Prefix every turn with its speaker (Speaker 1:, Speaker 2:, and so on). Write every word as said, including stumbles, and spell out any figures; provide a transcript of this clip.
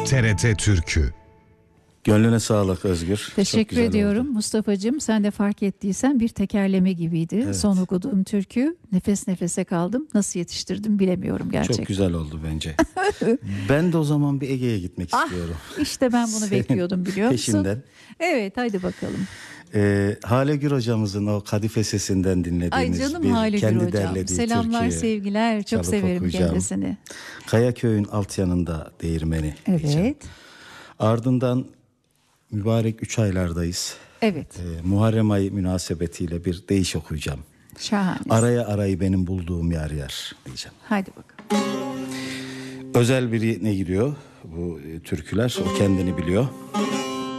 Speaker 1: T R T Türkü.
Speaker 2: Gönlüne sağlık Özgür.
Speaker 3: Teşekkür ediyorum oldu. Mustafa'cığım. Sen de fark ettiysen bir tekerleme gibiydi. Evet. Son okuduğum türkü. Nefes nefese kaldım. Nasıl yetiştirdim bilemiyorum gerçekten.
Speaker 2: Çok güzel oldu bence. Ben de o zaman bir Ege'ye gitmek ah, istiyorum.
Speaker 3: İşte ben bunu Senin bekliyordum biliyor musun?
Speaker 2: Peşinden.
Speaker 3: Evet, haydi bakalım.
Speaker 2: Ee, Hale Gür hocamızın o Kadife sesinden dinlediğimiz
Speaker 3: Ay canım
Speaker 2: bir
Speaker 3: Hale
Speaker 2: kendi
Speaker 3: Gür hocam.
Speaker 2: derlediği
Speaker 3: Selamlar,
Speaker 2: türküyü
Speaker 3: sevgiler. Çok severim
Speaker 2: okuyacağım.
Speaker 3: kendisini.
Speaker 2: Kayaköy'ün alt yanında değirmeni.
Speaker 3: Evet.
Speaker 2: Diyeceğim. Ardından mübarek üç aylardayız.
Speaker 3: Evet.
Speaker 2: Ee, Muharrem ayı münasebetiyle bir deyiş okuyacağım.
Speaker 3: Şahane.
Speaker 2: Araya arayı benim bulduğum yer yer diyeceğim.
Speaker 3: Haydi bakalım.
Speaker 2: Özel birine giriyor bu e, türküler. O kendini biliyor.